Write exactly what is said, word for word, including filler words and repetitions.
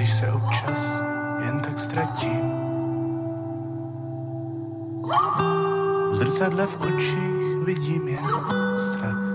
když se občas jen tak ztratím. V zrcadle v očích vidím jen strach.